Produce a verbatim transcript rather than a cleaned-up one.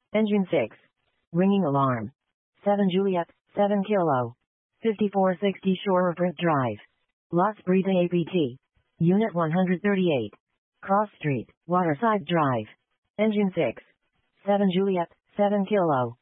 Engine six. Ringing alarm. seven Juliet, seven Kilo. fifty-four sixty Shore River Drive. Las Breeze A P T. Unit one hundred thirty-eight. Cross Street, Waterside Drive. Engine six. seven Juliet, seven Kilo.